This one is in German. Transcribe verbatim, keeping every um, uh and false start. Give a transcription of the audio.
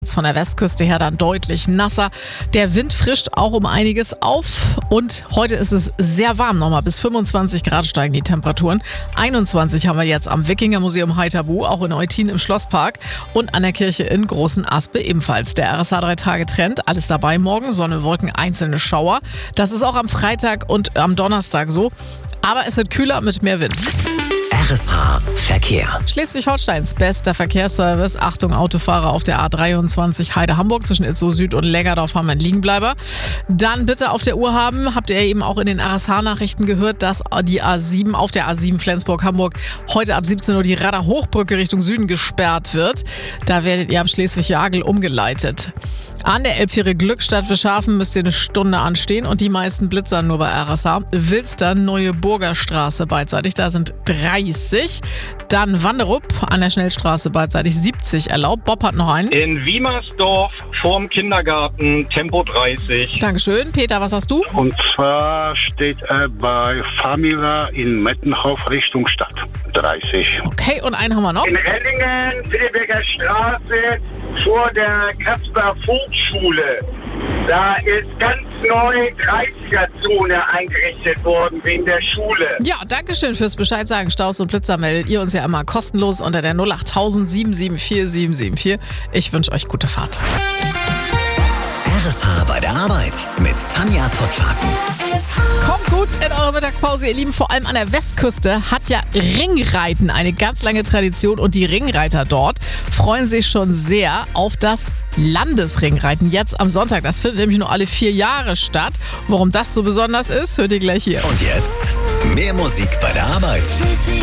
Von der Westküste her dann deutlich nasser. Der Wind frischt auch um einiges auf und heute ist es sehr warm nochmal. Bis fünfundzwanzig Grad steigen die Temperaturen. einundzwanzig haben wir jetzt am Wikingermuseum Haithabu, auch in Eutin im Schlosspark und an der Kirche in Großen Aspe ebenfalls. Der R S H drei Tage Trend, alles dabei morgen, Sonne, Wolken, einzelne Schauer. Das ist auch am Freitag und am Donnerstag so. Aber es wird kühler mit mehr Wind. R S H Verkehr. Schleswig-Holsteins bester Verkehrsservice. Achtung, Autofahrer auf der A dreiundzwanzig Heide-Hamburg zwischen Itzehoe Süd und Lägerdorf haben einen Liegenbleiber. Dann bitte auf der Uhr haben, habt ihr eben auch in den R S H-Nachrichten gehört, dass die A sieben auf der A sieben Flensburg-Hamburg heute ab siebzehn Uhr die Radar-Hochbrücke Richtung Süden gesperrt wird. Da werdet ihr ab Schleswig-Jagel umgeleitet. An der Elbfähre Glückstadt Schafen müsst ihr eine Stunde anstehen und die meisten blitzern nur bei R S H. Wilster, Neue Burgerstraße beidseitig, da sind dreißig. Dann Wanderup an der Schnellstraße beidseitig siebzig erlaubt. Bob hat noch einen. In Wiemersdorf vorm Kindergarten Tempo dreißig. Dankeschön. Peter, was hast du? Und zwar steht er bei Famila in Mettenhof Richtung Stadt. dreißig. Okay, und einen haben wir noch. In Rellingen, Friedricher Straße, vor der Kasper Volksschule. Da ist ganz neu dreißiger-Zone eingerichtet worden wegen der Schule. Ja, danke schön fürs Bescheid sagen. Staus und Blitzer meldet ihr uns ja immer kostenlos unter der null acht null null sieben sieben vier sieben sieben vier. Ich wünsche euch gute Fahrt. R S H bei der Arbeit mit Tanja Pottwagen. Kommt gut in eure Mittagspause, ihr Lieben. Vor allem an der Westküste hat ja Ringreiten eine ganz lange Tradition und die Ringreiter dort freuen sich schon sehr auf das Landesringreiten jetzt am Sonntag. Das findet nämlich nur alle vier Jahre statt. Warum das so besonders ist, hört ihr gleich hier. Und jetzt mehr Musik bei der Arbeit.